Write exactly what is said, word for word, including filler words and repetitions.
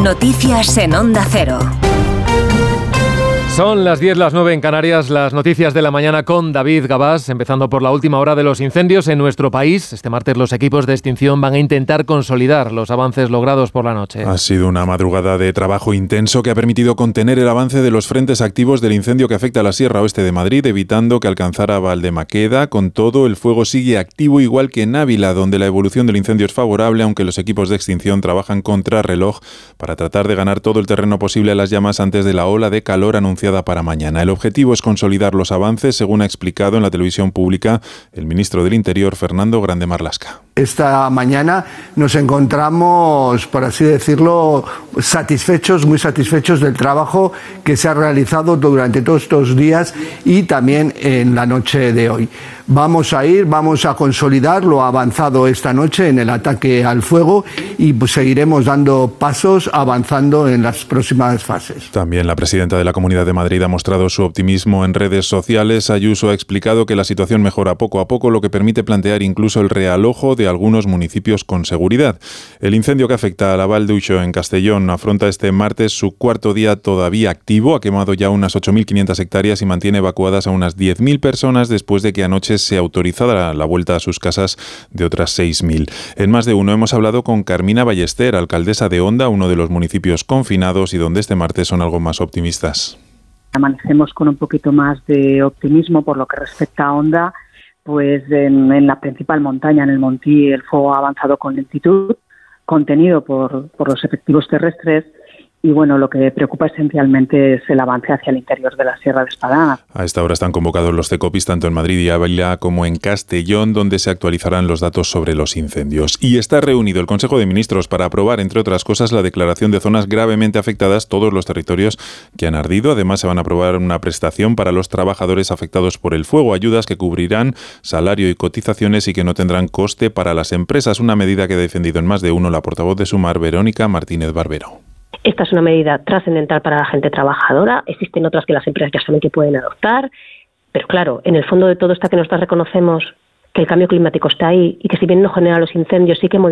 Noticias en Onda Cero. Son las diez, las nueve en Canarias, las noticias de la mañana con David Gabás, empezando por la última hora de los incendios en nuestro país. Este martes los equipos de extinción van a intentar consolidar los avances logrados por la noche. Ha sido una madrugada de trabajo intenso que ha permitido contener el avance de los frentes activos del incendio que afecta a la Sierra Oeste de Madrid, evitando que alcanzara Valdemaqueda. Con todo, el fuego sigue activo igual que en Ávila, donde la evolución del incendio es favorable, aunque los equipos de extinción trabajan contra reloj para tratar de ganar todo el terreno posible a las llamas antes de la ola de calor anunciada para mañana. El objetivo es consolidar los avances, según ha explicado en la televisión pública el ministro del Interior, Fernando Grande Marlaska. Esta mañana nos encontramos, por así decirlo, satisfechos, muy satisfechos del trabajo que se ha realizado durante todos estos días y también en la noche de hoy. Vamos a ir, vamos a consolidar lo avanzado esta noche en el ataque al fuego y pues seguiremos dando pasos avanzando en las próximas fases. También la presidenta de la Comunidad de Madrid ha mostrado su optimismo en redes sociales. Ayuso ha explicado que la situación mejora poco a poco, lo que permite plantear incluso el realojo de algunos municipios con seguridad. El incendio que afecta a la Val d'Uixó en Castellón afronta este martes su cuarto día todavía activo. Ha quemado ya unas ocho mil quinientas hectáreas y mantiene evacuadas a unas diez mil personas después de que anoche se autorizara la vuelta a sus casas de otras seis mil. En Más de Uno hemos hablado con Carmina Ballester, alcaldesa de Onda, uno de los municipios confinados y donde este martes son algo más optimistas. Amanecemos con un poquito más de optimismo por lo que respecta a Onda, pues en, en la principal montaña, en el Montí, el fuego ha avanzado con lentitud, contenido por, por los efectivos terrestres. Y bueno, lo que preocupa esencialmente es el avance hacia el interior de la Sierra de Espadana. A esta hora están convocados los CECOPIs tanto en Madrid y Ávila como en Castellón, donde se actualizarán los datos sobre los incendios. Y está reunido el Consejo de Ministros para aprobar, entre otras cosas, la declaración de zonas gravemente afectadas, todos los territorios que han ardido. Además, se van a aprobar una prestación para los trabajadores afectados por el fuego, ayudas que cubrirán salario y cotizaciones y que no tendrán coste para las empresas. Una medida que ha defendido en Más de Uno la portavoz de Sumar, Verónica Martínez Barbero. Esta es una medida trascendental para la gente trabajadora. Existen otras que las empresas ya saben que pueden adoptar. Pero claro, en el fondo de todo está que nosotros reconocemos que el cambio climático está ahí y que si bien no genera los incendios, sí que